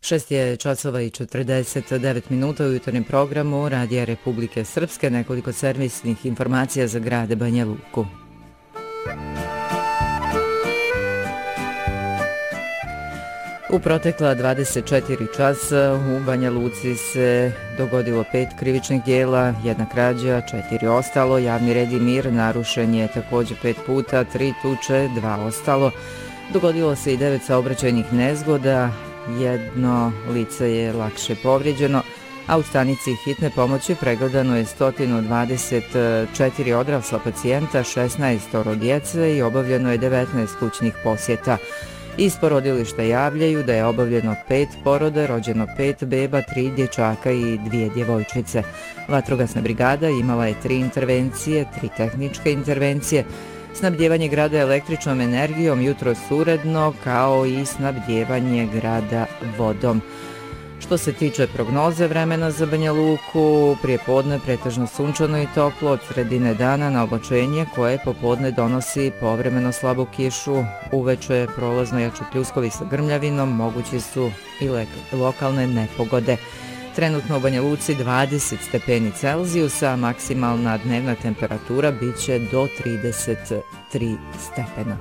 6 je časova i 49 minuta u jutarnjem programu Radija Republike Srpske, nekoliko servisnih informacija za grad Banja Luku. U protekla 24 časa u Banja Luci se dogodilo 5 krivičnih dijela, 1 krađa, 4 ostalo, javni red i mir narušen je također 5 puta, 3 tuče, 2 ostalo. Dogodilo se i 9 saobraćajnih nezgoda, 1 lice je lakše povrijeđeno, a u stanici hitne pomoći pregledano je 124 odrasla pacijenta, 16 djece i obavljeno je 19 kućnih posjeta. Iz porodilišta javljaju da je obavljeno 5 poroda, rođeno 5 beba, 3 dječaka i 2 djevojčice. Vatrogasna brigada imala je 3 intervencije, 3 tehničke intervencije, snabdjevanje grada električnom energijom jutros uredno, kao i snabdjevanje grada vodom. Što se tiče prognoze vremena za Banja Luku, prije podne pretežno sunčano i toplo, od sredine dana na oblačenje koje popodne donosi povremeno slabu kišu, uveče prolazno jači pljuskovi sa grmljavinom, mogući su i lokalne nepogode. Trenutno u Banja Luci 20 stepeni Celzijusa, maksimalna dnevna temperatura biće do 33 stepena.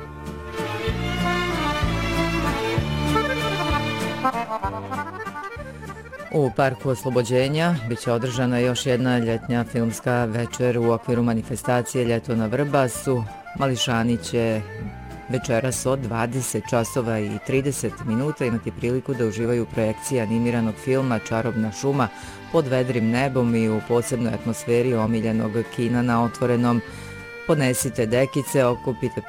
U Parku Oslobođenja biće održana još jedna ljetnja filmska večer u okviru manifestacije Ljeto na Vrbasu. Mališani će večeras od 20 časova i 30 minuta imati priliku da uživaju u projekciji animiranog filma Čarobna šuma pod vedrim nebom i u posebnoj atmosferi omiljenog kina na otvorenom. Podnesite dekice, okupite